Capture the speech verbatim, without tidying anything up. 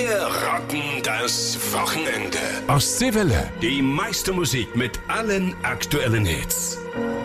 Wir rocken das Wochenende. Ostseewelle. Die meiste Musik mit allen aktuellen Hits.